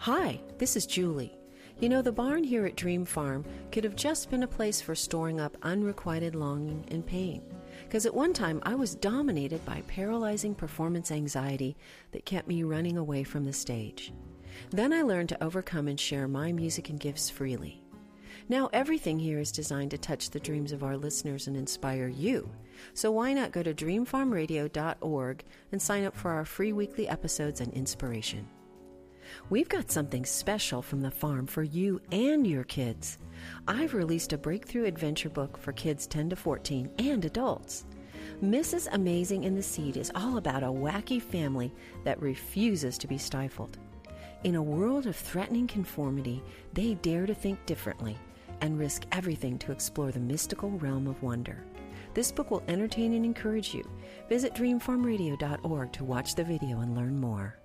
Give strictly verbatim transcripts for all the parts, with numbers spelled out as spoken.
Hi, this is Julie. You know, the barn here at Dream Farm could have just been a place for storing up unrequited longing and pain. Because at one time I was dominated by paralyzing performance anxiety that kept me running away from the stage. Then I learned to overcome and share my music and gifts freely. Now everything here is designed to touch the dreams of our listeners and inspire you. So why not go to dream farm radio dot org and sign up for our free weekly episodes and inspiration. We've got something special from the farm for you and your kids. I've released a breakthrough adventure book for kids ten to fourteen and adults. Missus Amazing and the Seed is all about a wacky family that refuses to be stifled. In a world of threatening conformity, they dare to think differently and risk everything to explore the mystical realm of wonder. This book will entertain and encourage you. Visit dream farm radio dot org to watch the video and learn more.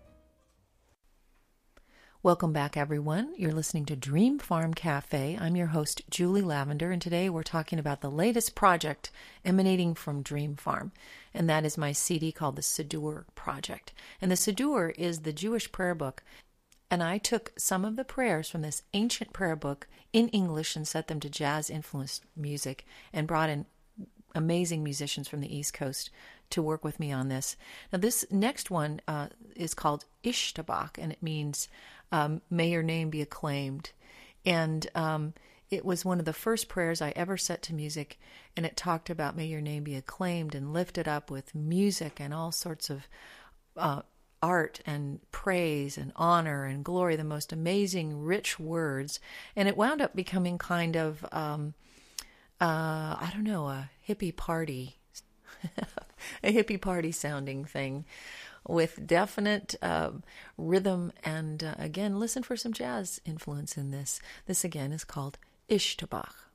Welcome back, everyone. You're listening to Dream Farm Cafe. I'm your host, Julie Lavender, and today we're talking about the latest project emanating from Dream Farm, and that is my C D called the Siddur Project. And the Siddur is the Jewish prayer book, and I took some of the prayers from this ancient prayer book in English and set them to jazz-influenced music and brought in amazing musicians from the East Coast to work with me on this. Now, this next one uh, is called Ishtabach, and it means um, may your name be acclaimed. And um, it was one of the first prayers I ever set to music, and it talked about may your name be acclaimed and lifted up with music and all sorts of uh, art and praise and honor and glory, the most amazing, rich words. And it wound up becoming kind of, um, uh, I don't know, a hippie party, a hippie party sounding thing with definite uh, rhythm. And uh, again, listen for some jazz influence in this. This again is called Ishtabach.